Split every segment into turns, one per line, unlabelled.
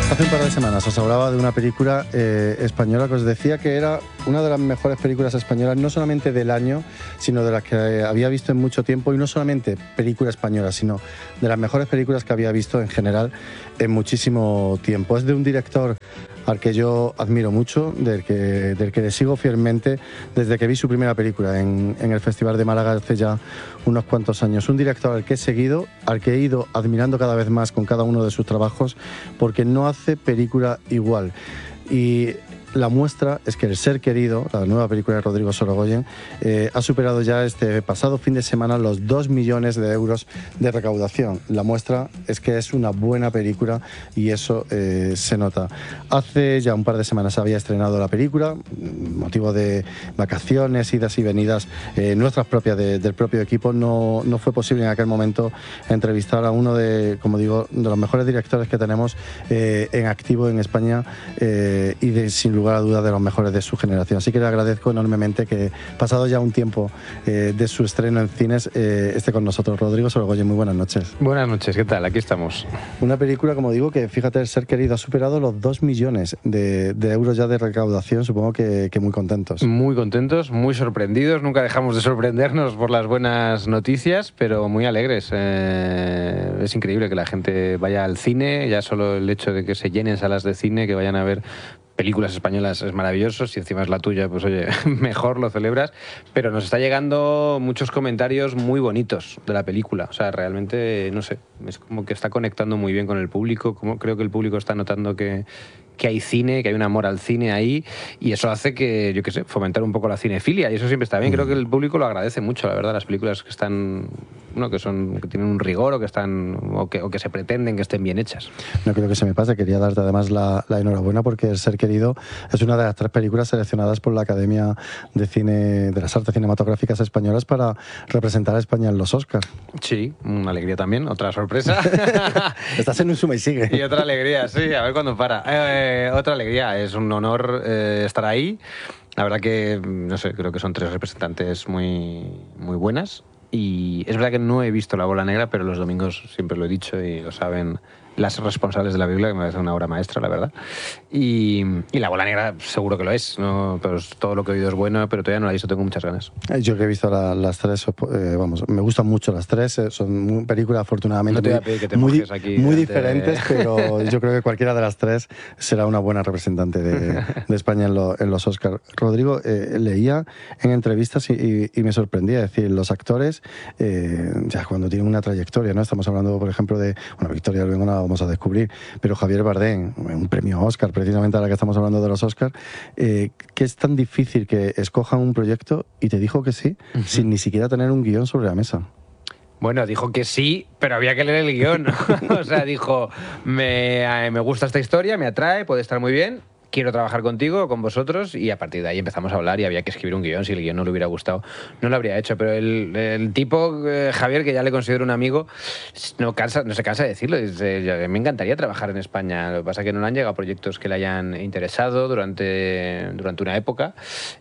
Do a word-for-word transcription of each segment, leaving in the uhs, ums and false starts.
Hace un par de semanas os hablaba de una película eh, española que os decía que era una de las mejores películas españolas, no solamente del año, sino de las que eh, había visto en mucho tiempo, y no solamente película española, sino de las mejores películas que había visto en general en muchísimo tiempo. Es de un director al que yo admiro mucho, del que, del que le sigo fielmente desde que vi su primera película en, en el Festival de Málaga hace ya unos cuantos años. Un director al que he seguido, al que he ido admirando cada vez más con cada uno de sus trabajos, porque no hace película igual. Y la muestra es que El ser querido, la nueva película de Rodrigo Sorogoyen, eh, ha superado ya este pasado fin de semana los dos millones de euros de recaudación. La muestra es que es una buena película y eso eh, se nota. Hace ya un par de semanas había estrenado la película, motivo de vacaciones, idas y venidas eh, nuestras propias de, del propio equipo. No, no fue posible en aquel momento entrevistar a uno de, como digo, de los mejores directores que tenemos eh, en activo en España eh, y de, sin lugar a dudas, de los mejores de su generación. Así que le agradezco enormemente que, pasado ya un tiempo eh, de su estreno en cines, eh, esté con nosotros. Rodrigo Sorogoyen, muy buenas noches.
Buenas noches, ¿qué tal? Aquí estamos.
Una película, como digo, que fíjate, El ser querido ha superado los dos millones de, de euros ya de recaudación. Supongo que, que muy contentos.
Muy contentos, muy sorprendidos. Nunca dejamos de sorprendernos por las buenas noticias, pero muy alegres. Eh, es increíble que la gente vaya al cine, ya solo el hecho de que se llenen salas de cine, que vayan a ver películas españolas es maravilloso. Si encima es la tuya, pues oye, mejor lo celebras. Pero nos está llegando muchos comentarios muy bonitos de la película. O sea, realmente, no sé, es como que está conectando muy bien con el público. Como creo que el público está notando que, que hay cine, que hay un amor al cine ahí, y eso hace que, yo qué sé, fomentar un poco la cinefilia, y eso siempre está bien. Creo que el público lo agradece mucho, la verdad, las películas que están, bueno, que son, que tienen un rigor o que están, o que, o que se pretenden que estén bien hechas.
No creo que se me pase, quería darte además la, la enhorabuena, porque El ser querido es una de las tres películas seleccionadas por la Academia de Cine de las Artes Cinematográficas Españolas para representar a España en los Oscars.
Sí, una alegría también, otra sorpresa.
Estás en un suma y sigue.
Y otra alegría, sí, a ver cuándo para. Eh, otra alegría, es un honor eh, estar ahí. La verdad que, no sé, creo que son tres representantes muy, muy buenas. Y es verdad que no he visto La bola negra, pero los domingos siempre lo he dicho y lo saben las responsables de la película, que me parece una obra maestra, la verdad. Y, y La bola negra seguro que lo es, ¿no? Pero todo lo que he oído es bueno, pero todavía no la he visto, tengo muchas ganas.
Yo que he visto la, las tres, eh, vamos, me gustan mucho las tres, eh, son películas afortunadamente
no te voy a pedir que te
muy,
mojes aquí
muy
de...
diferentes, pero yo creo que cualquiera de las tres será una buena representante de, de España en, lo, en los Oscars. Rodrigo, eh, leía en entrevistas y, y, y me sorprendía, es decir, los actores, eh, ya cuando tienen una trayectoria, ¿no? Estamos hablando, por ejemplo, de, bueno, Victoria Luengo no la vamos a descubrir, pero Javier Bardem, un premio Oscar, precisamente ahora que estamos hablando de los Oscars, eh, que es tan difícil que escojan un proyecto y te dijo que sí, uh-huh, sin ni siquiera tener un guión sobre la mesa.
Bueno, dijo que sí, pero había que leer el guión. O sea, dijo, me, me gusta esta historia, me atrae, puede estar muy bien, quiero trabajar contigo, con vosotros, y a partir de ahí empezamos a hablar y había que escribir un guión. Si el guión no le hubiera gustado, no lo habría hecho. Pero el, el tipo, eh, Javier, que ya le considero un amigo, no, cansa, no se cansa de decirlo. Dice, me encantaría trabajar en España. Lo que pasa es que no le han llegado proyectos que le hayan interesado durante, durante una época.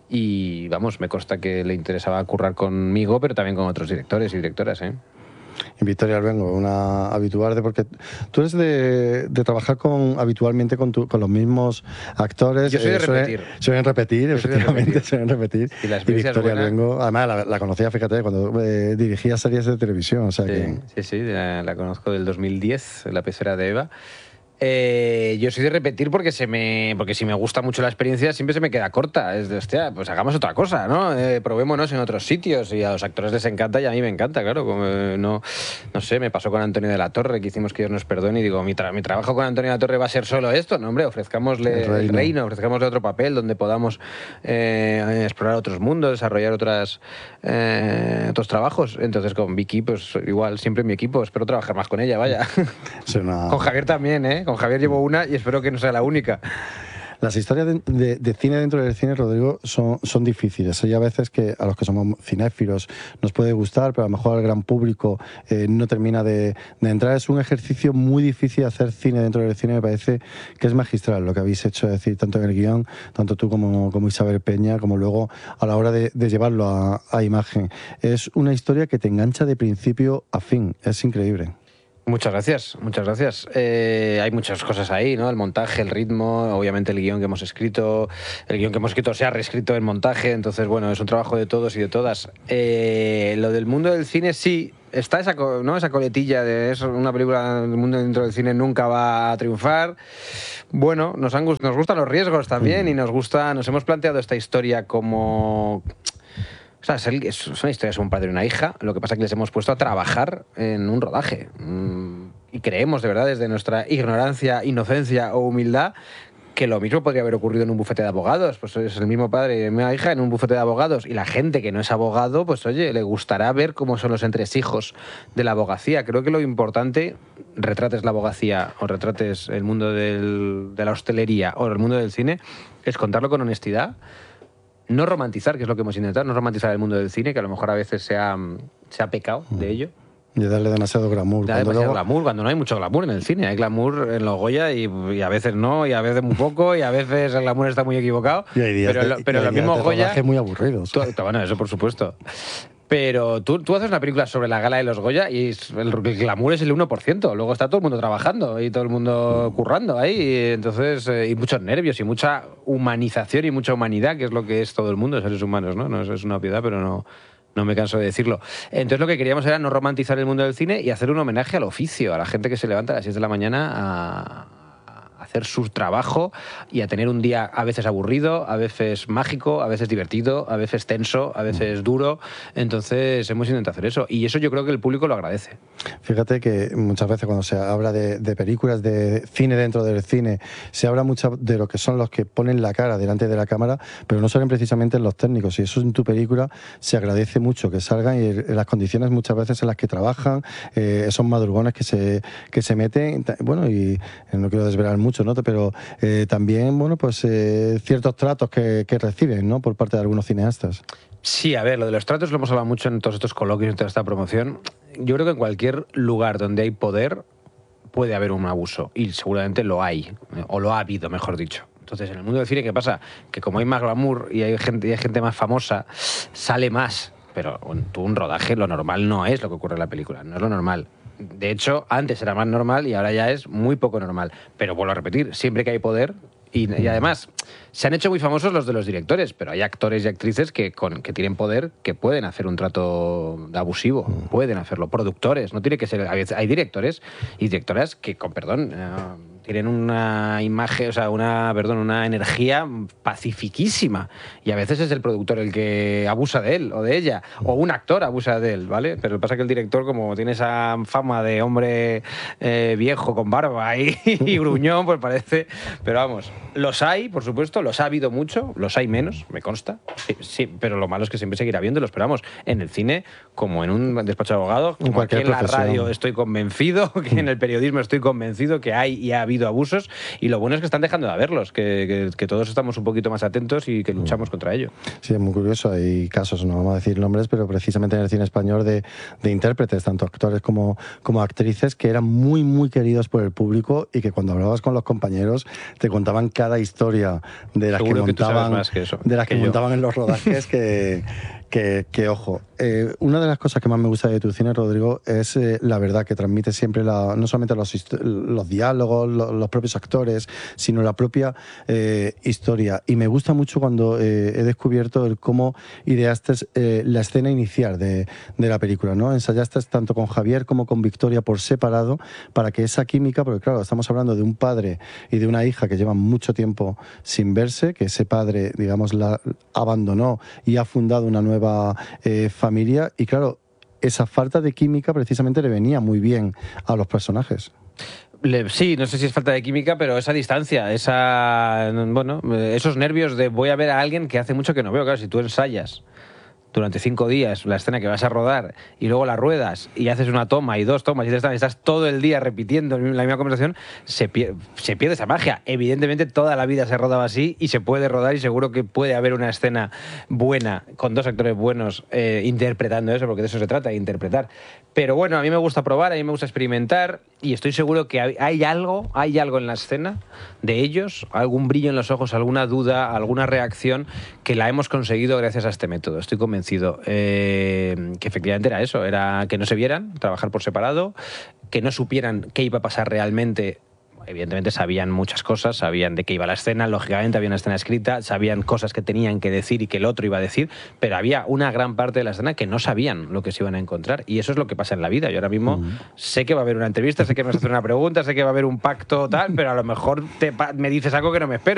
Y vamos, me consta que le interesaba currar conmigo, pero también con otros directores y directoras, ¿eh?
Y Victoria Luengo, una habitual de, porque tú eres de, de trabajar con habitualmente con, tu, con los mismos actores.
Yo soy de
eh,
repetir.
Suelen, suelen repetir, Yo efectivamente, suelen repetir.
Y, la
y Victoria Luengo, además la, la conocía, fíjate, cuando eh, dirigía series de televisión. O sea
sí,
que...
sí, sí, la, la conozco del dos mil diez, La pecera de Eva. Eh, yo soy de repetir porque se me porque si me gusta mucho la experiencia siempre se me queda corta. Es de, hostia, pues hagamos otra cosa, ¿no? Eh, probémonos en otros sitios, y a los actores les encanta y a mí me encanta, claro. Como, eh, no, no sé, me pasó con Antonio de la Torre, que hicimos Que Dios nos perdone, y digo, mi, tra mi trabajo con Antonio de la Torre va a ser solo esto, no, hombre, ofrezcámosle el reino, el reino ofrezcámosle otro papel donde podamos eh, explorar otros mundos, desarrollar otras eh, otros trabajos. Entonces con Vicky, pues igual, siempre en mi equipo, espero trabajar más con ella, vaya.
Una...
Con Javier también, ¿eh? Con Javier llevo una y espero que no sea la única.
Las historias de, de, de cine dentro del cine, Rodrigo, son, son difíciles. Hay a veces que a los que somos cinéfilos nos puede gustar, pero a lo mejor al gran público eh, no termina de, de entrar. Es un ejercicio muy difícil hacer cine dentro del cine. Me parece que es magistral lo que habéis hecho, es decir, tanto en el guión, tanto tú como, como Isabel Peña, como luego a la hora de, de llevarlo a, a imagen. Es una historia que te engancha de principio a fin. Es increíble.
Muchas gracias, muchas gracias. Eh, hay muchas cosas ahí, ¿no? El montaje, el ritmo, obviamente el guión que hemos escrito, el guión que hemos escrito se ha reescrito en montaje, entonces, bueno, es un trabajo de todos y de todas. Eh, lo del mundo del cine, sí, está esa, ¿no? esa coletilla de eso, una película del mundo dentro del cine nunca va a triunfar. Bueno, nos, han, nos gustan los riesgos también y nos gusta, nos hemos planteado esta historia como... O sea, es una historia sobre un padre y una hija, lo que pasa es que les hemos puesto a trabajar en un rodaje. Y creemos, de verdad, desde nuestra ignorancia, inocencia o humildad, que lo mismo podría haber ocurrido en un bufete de abogados. Pues es el mismo padre y una hija en un bufete de abogados. Y la gente que no es abogado, pues oye, le gustará ver cómo son los entresijos de la abogacía. Creo que lo importante, retrates la abogacía o retrates el mundo del, de la hostelería o el mundo del cine, es contarlo con honestidad. No romantizar, que es lo que hemos intentado, no romantizar el mundo del cine, que a lo mejor a veces se ha, se ha pecado de ello.
Y darle demasiado glamour.
Darle
cuando
demasiado
luego...
glamour, cuando no hay mucho glamour en el cine. Hay glamour en los Goya y, y a veces no, y a veces muy poco, y a veces el glamour está muy equivocado.
Y hay días
pero
de,
pero
y hay
los
días
mismos
de
Goya...
muy aburridos.
Tú, bueno, eso por supuesto. Pero tú, tú haces una película sobre la gala de los Goya y el, el glamour es el uno por ciento. Luego está todo el mundo trabajando y todo el mundo currando ahí. Y entonces, eh, y muchos nervios y mucha humanización y mucha humanidad, que es lo que es todo el mundo, seres humanos, ¿no? No es una obviedad, pero no, no me canso de decirlo. Entonces lo que queríamos era no romantizar el mundo del cine y hacer un homenaje al oficio, a la gente que se levanta a las seis de la mañana a... hacer su trabajo y a tener un día a veces aburrido, a veces mágico, a veces divertido, a veces tenso, a veces duro. Entonces hemos intentado hacer eso y eso yo creo que el público lo agradece.
Fíjate que muchas veces cuando se habla de, de películas, de cine dentro del cine, se habla mucho de lo que son los que ponen la cara delante de la cámara, pero no salen precisamente los técnicos. Y eso en tu película se agradece mucho que salgan y en las condiciones muchas veces en las que trabajan, eh, esos madrugones que se, que se meten. Bueno, y no quiero desvelar mucho, ¿no? Pero eh, también, bueno, pues eh, ciertos tratos que, que reciben, ¿no? Por parte de algunos cineastas.
Sí, a ver, lo de los tratos lo hemos hablado mucho en todos estos coloquios, en toda esta promoción. Yo creo que en cualquier lugar donde hay poder puede haber un abuso y seguramente lo hay, o lo ha habido, mejor dicho. Entonces, en el mundo del cine, ¿qué pasa? Que como hay más glamour y hay gente, y hay gente más famosa, sale más. Pero en tú un rodaje, lo normal no es lo que ocurre en la película, no es lo normal. De hecho, antes era más normal y ahora ya es muy poco normal. Pero vuelvo a repetir, siempre que hay poder... Y, y además, se han hecho muy famosos los de los directores, pero hay actores y actrices que, con, que tienen poder, que pueden hacer un trato abusivo, pueden hacerlo. Productores, no tiene que ser... Hay, hay directores y directoras que, con perdón... Uh, tienen una imagen, o sea, una, perdón, una energía pacifiquísima. Y a veces es el productor el que abusa de él o de ella, o un actor abusa de él, ¿vale? Pero pasa que el director, como tiene esa fama de hombre eh, viejo con barba y, y gruñón, pues parece... Pero vamos, los hay, por supuesto, los ha habido mucho, los hay menos, me consta, sí, sí, pero lo malo es que siempre seguirá habiéndolos. Pero vamos, en el cine, como en un despacho de abogados, como aquí en la radio estoy convencido, que en el periodismo estoy convencido que hay y ha habido abusos, y lo bueno es que están dejando de haberlos, que, que, que todos estamos un poquito más atentos y que luchamos contra ello.
Sí, es muy curioso. Hay casos, no vamos a decir nombres, pero precisamente en el cine español de, de intérpretes, tanto actores como, como actrices, que eran muy, muy queridos por el público y que cuando hablabas con los compañeros te contaban cada historia de las
Seguro
que montaban,
que que eso,
de las
que
que
yo.
montaban en los rodajes que... Que, que, ojo, eh, una de las cosas que más me gusta de tu cine, Rodrigo, es eh, la verdad que transmite siempre, la, no solamente los, los diálogos, los, los propios actores, sino la propia eh, historia. Y me gusta mucho cuando eh, he descubierto el cómo ideaste eh, la escena inicial de, de la película, ¿no? Ensayaste tanto con Javier como con Victoria por separado para que esa química, porque claro, estamos hablando de un padre y de una hija que llevan mucho tiempo sin verse, que ese padre, digamos, la abandonó y ha fundado una nueva Eh, familia, y claro, esa falta de química precisamente le venía muy bien a los personajes.
Sí, no sé si es falta de química, pero esa distancia, esa, bueno, esos nervios de voy a ver a alguien que hace mucho que no veo. Claro, si tú ensayas durante cinco días la escena que vas a rodar y luego la ruedas y haces una toma y dos tomas y estás, estás todo el día repitiendo la misma conversación, se pierde, se pierde esa magia. Evidentemente toda la vida se rodaba así y se puede rodar, y seguro que puede haber una escena buena con dos actores buenos eh, interpretando eso, porque de eso se trata, de interpretar. Pero bueno, a mí me gusta probar, a mí me gusta experimentar, y estoy seguro que hay, hay algo, hay algo en la escena de ellos, algún brillo en los ojos, alguna duda, alguna reacción que la hemos conseguido gracias a este método. Estoy convencido eh, que efectivamente era eso, era que no se vieran, trabajar por separado, que no supieran qué iba a pasar realmente. Evidentemente sabían muchas cosas, sabían de qué iba la escena, lógicamente había una escena escrita, sabían cosas que tenían que decir y que el otro iba a decir, pero había una gran parte de la escena que no sabían lo que se iban a encontrar. Y eso es lo que pasa en la vida. Yo ahora mismo mm. sé que va a haber una entrevista, sé que me vas a hacer una pregunta, sé que va a haber un pacto tal, pero a lo mejor te, me dices algo que no me espero.